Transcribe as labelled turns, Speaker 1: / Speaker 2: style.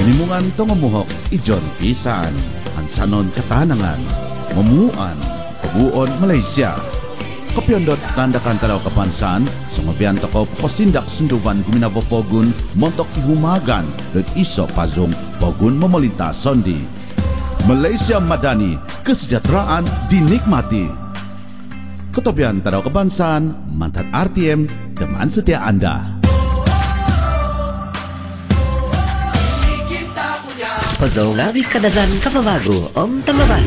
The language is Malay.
Speaker 1: Limungan tongomuhok ijon pisan. Hansanon katanangan. Mamuan. Pabuon Malaysia. Kopyondot tandakan talaw kapansan. Sumabian toko pasindak sunduban kuminavopogun. Montok ihumagan. Dan iso pazong pogun memelintas sondi. Malaysia Madani. Kesejahteraan dinikmati. Ketopian talaw kebangsaan. Mantan RTM. Teman setia Anda.
Speaker 2: Pazong nabi kadazan kapabago Om Tamabas